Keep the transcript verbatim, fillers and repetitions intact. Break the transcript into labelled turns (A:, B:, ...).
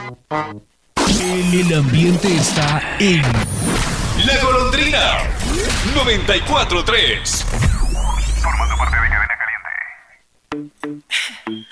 A: El ambiente está en
B: La Golondrina noventa y cuatro tres.
C: Formando parte de Cadena Caliente.